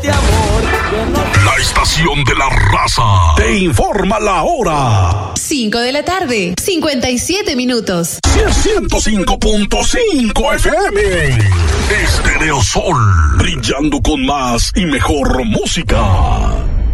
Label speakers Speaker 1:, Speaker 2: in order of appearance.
Speaker 1: este amor que no...
Speaker 2: La estación de la raza te informa la hora.
Speaker 3: 5 de la tarde, 57 minutos.
Speaker 2: 105.5 FM. Estéreo Sol, brillando con más y mejor música.